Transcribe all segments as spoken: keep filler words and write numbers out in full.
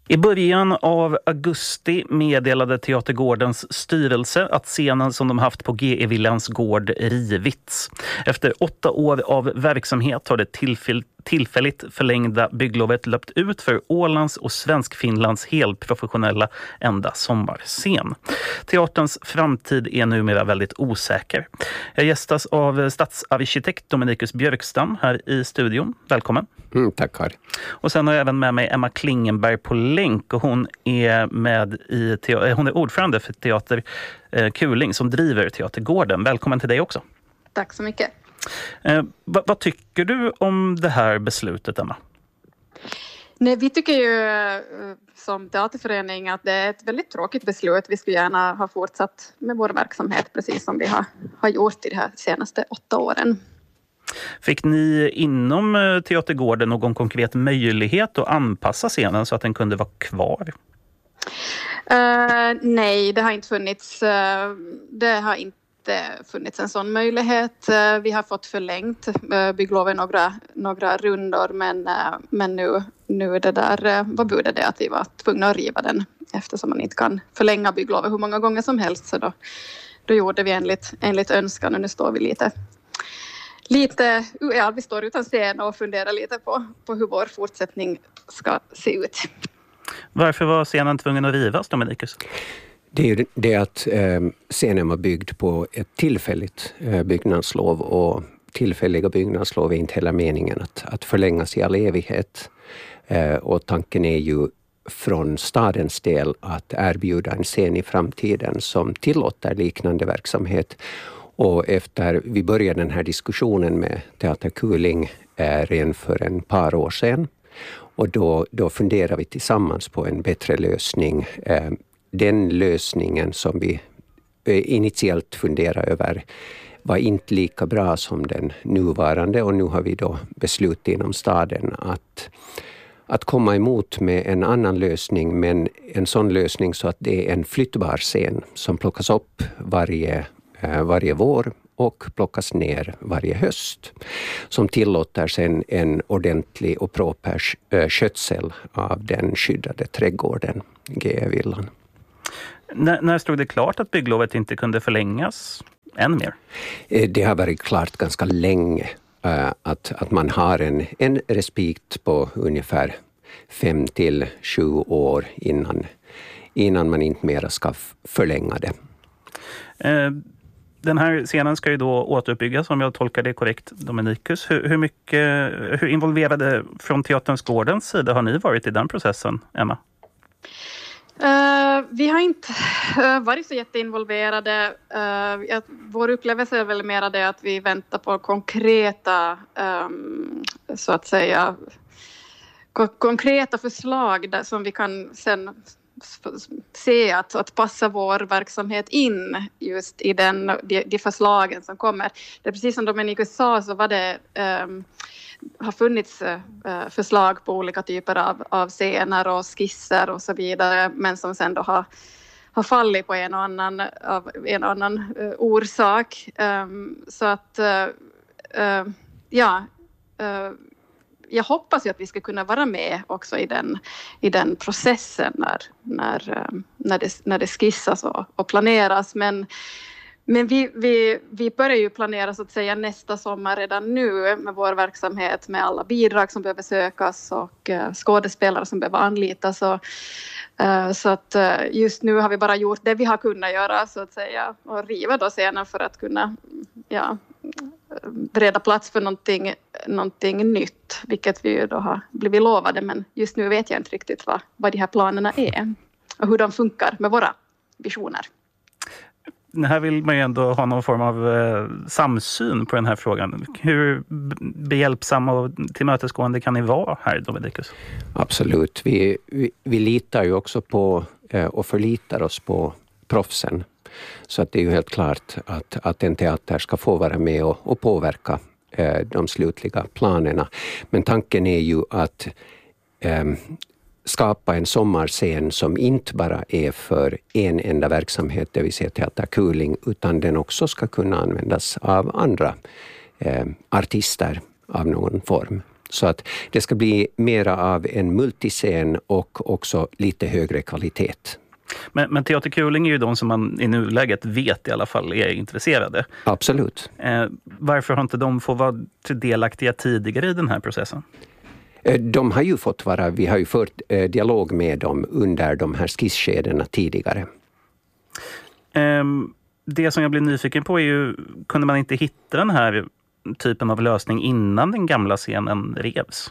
I början av augusti meddelade Teatergårdens styrelse att scenen som de haft på G E Villans gård rivits. Efter åtta år av verksamhet har det tillfäll- tillfälligt förlängda bygglovet löpt ut för Ålands och Svenskfinlands helprofessionella enda sommarscen. Teaterns framtid är numera väldigt osäker. Jag gästas av stadsarkitekt Dominicus Björkstam här i studion. Välkommen. Mm, tackar. Och sen har jag även med mig Emma Klingenberg på länk och hon är med i te- hon är ordförande för Teater eh, Kuling som driver Teatergården. Välkommen till dig också. Tack så mycket. Eh, vad, vad tycker du om det här beslutet, Emma? Nej, vi tycker ju som teaterförening att det är ett väldigt tråkigt beslut. Vi skulle gärna ha fortsatt med vår verksamhet precis som vi har, har gjort i de här senaste åtta åren. Fick ni inom Teatergården någon konkret möjlighet att anpassa scenen så att den kunde vara kvar? Uh, nej, det har inte funnits. Uh, det har inte funnits en sån möjlighet. Uh, vi har fått förlängt uh, byggloven några, några rundor men, uh, men nu, nu det där, uh, vad borde det att vi var tvungna att riva den eftersom man inte kan förlänga byggloven hur många gånger som helst så då, då gjorde vi enligt, enligt önskan och nu står vi lite Lite, ja, vi står utan scen och funderar lite på, på hur vår fortsättning ska se ut. Varför var scenen tvungen att rivas, Dominicus? Det är ju det att eh, scenen var byggd på ett tillfälligt eh, byggnadslov och tillfälliga byggnadslov är inte hela meningen att, att förlängas i all evighet. Eh, och tanken är ju från stadens del att erbjuda en scen i framtiden som tillåter liknande verksamhet. Och efter vi började den här diskussionen med Teater Kuling eh, redan för en par år sedan. Och då, då funderar vi tillsammans på en bättre lösning. Eh, den lösningen som vi eh, initiellt funderar över var inte lika bra som den nuvarande. Och nu har vi då beslutat inom staden att, att komma emot med en annan lösning. Men en sån lösning så att det är en flyttbar scen som plockas upp varje varje vår och plockas ner varje höst som tillåter sen en ordentlig och proper skötsel av den skyddade trädgården G E Villan. N- när stod det klart att bygglovet inte kunde förlängas än mer? Det har varit klart ganska länge att, att man har en, en respit på ungefär fem till sju år innan, innan man inte mera ska förlänga det. Eh, Den här scenen ska ju då återuppbyggas, om jag tolkar det korrekt, Dominicus. Hur, hur mycket, hur involverade från Teaterns gårdens sida har ni varit i den processen, Emma? Uh, vi har inte uh, varit så jätteinvolverade. Uh, jag, vår upplevelse är väl mer det att vi väntar på konkreta, um, så att säga, ko- konkreta förslag där, som vi kan sen se att, att passa vår verksamhet in just i den, de, de förslagen som kommer. Det är precis som Dominicus sa så var det um, har funnits uh, förslag på olika typer av, av scener och skisser och så vidare men som sen då har, har fallit på en och annan, av en och annan uh, orsak. Um, så att uh, uh, ja uh, jag hoppas ju att vi ska kunna vara med också i den, i den processen när, när, när, det, när det skissas och, och planeras. Men, men vi, vi, vi börjar ju planera så att säga nästa sommar redan nu med vår verksamhet med alla bidrag som behöver sökas och uh, skådespelare som behöver anlitas. Och, uh, så att uh, just nu har vi bara gjort det vi har kunnat göra så att säga och riva då scenen för att kunna ja, bereda plats för någonting, någonting nytt, vilket vi ju då har blivit lovade, men just nu vet jag inte riktigt vad, vad de här planerna är och hur de funkar med våra visioner. Här vill man ju ändå ha någon form av eh, samsyn på den här frågan. Hur behjälpsamma och tillmötesgående kan ni vara här, Dominicus? Absolut. Vi, vi, vi litar ju också på eh, och förlitar oss på proffsen. Så att det är ju helt klart att, att en teater ska få vara med och, och påverka eh, de slutliga planerna. Men tanken är ju att eh, skapa en sommarscen som inte bara är för en enda verksamhet, det vill säga Teater Kuling, utan den också ska kunna användas av andra eh, artister av någon form. Så att det ska bli mera av en multiscen och också lite högre kvalitet. Men, men Teater Kuling är ju de som man i nuläget vet i alla fall är intresserade. Absolut. Eh, varför har inte de fått vara delaktiga tidigare i den här processen? De har ju fått vara, vi har ju fört eh, dialog med dem under de här skisskedena tidigare. Eh, det som jag blir nyfiken på är ju, kunde man inte hitta den här typen av lösning innan den gamla scenen revs?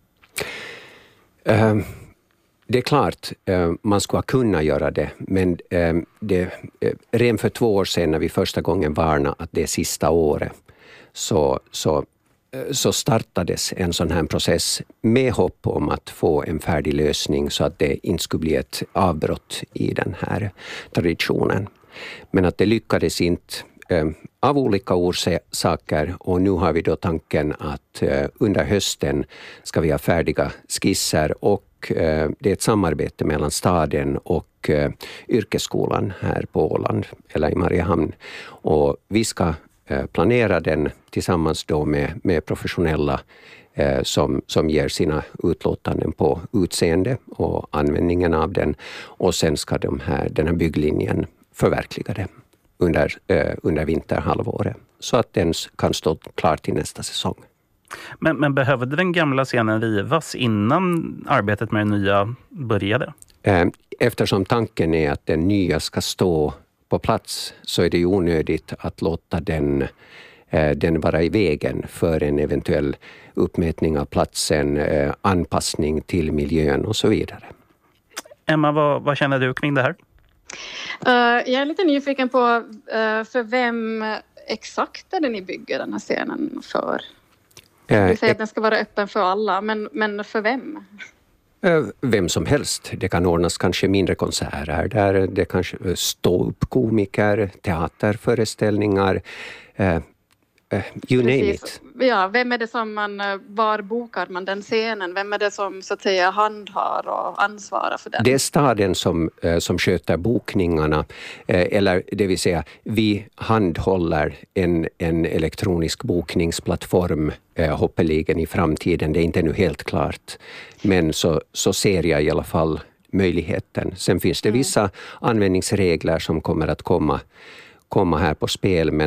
Eh, Det är klart, man ska kunna göra det, men det, redan för två år sedan när vi första gången varnade att det är sista året så, så, så startades en sån här process med hopp om att få en färdig lösning så att det inte skulle bli ett avbrott i den här traditionen. Men att det lyckades inte av olika orsaker, och nu har vi då tanken att under hösten ska vi ha färdiga skisser, och det är ett samarbete mellan staden och yrkesskolan här på Åland eller i Mariehamn, och vi ska planera den tillsammans då med, med professionella som, som ger sina utlåtanden på utseende och användningen av den, och sen ska de här, den här bygglinjen förverkliga det under, under vinterhalvåret så att den kan stå klar till nästa säsong. Men, men behövde den gamla scenen rivas innan arbetet med den nya började? Eftersom tanken är att den nya ska stå på plats så är det ju onödigt att låta den, den vara i vägen för en eventuell uppmätning av platsen, anpassning till miljön och så vidare. Emma, vad, vad känner du kring det här? Uh, jag är lite nyfiken på uh, för vem exakt är det ni bygger den här scenen för? Vi säger att den ska vara öppen för alla, men, men för vem? Vem som helst. Det kan ordnas kanske mindre konserter där, det kanske stå upp komiker, teaterföreställningar, uh, uh, you name it. Ja, vem är det som man, var bokar man den scenen? Vem är det som så att säga handhar och ansvarar för den? Det är staden som, som sköter bokningarna, eller det vill säga vi handhåller en, en elektronisk bokningsplattform hoppeligen i framtiden. Det är inte nu helt klart, men så, så ser jag i alla fall möjligheten. Sen finns det vissa mm. användningsregler som kommer att komma, komma här på spel, men